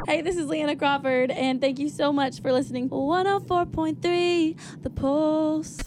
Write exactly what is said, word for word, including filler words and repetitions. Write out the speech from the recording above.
Hey, this is Leanna Crawford, and thank you so much for listening. one oh four point three The Pulse.